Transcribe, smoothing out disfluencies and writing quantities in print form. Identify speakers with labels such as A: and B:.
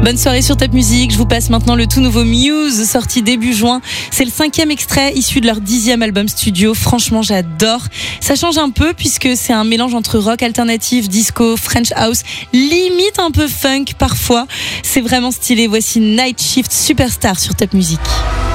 A: Bonne soirée sur Top Music. Je vous passe maintenant le tout nouveau Muse, sorti début juin. C'est le 5e extrait issu de leur 10e album studio. Franchement, j'adore. Ça change un peu puisque c'est un mélange entre rock alternatif, disco, French house, limite un peu funk parfois. C'est vraiment stylé. Voici Night Shift Superstar sur Top Music.